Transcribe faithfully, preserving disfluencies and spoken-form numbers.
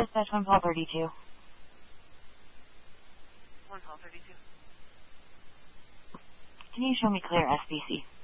Dispatch one call thirty-two. One call thirty-two. Can you show me clear S B C?